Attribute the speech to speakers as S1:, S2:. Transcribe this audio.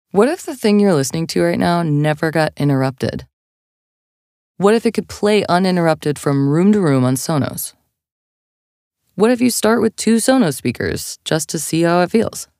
S1: What if the thing you're listening to right now never got interrupted? What if it could play uninterrupted from room to room on Sonos? What if you start with 2 Sonos speakers just to see how it feels?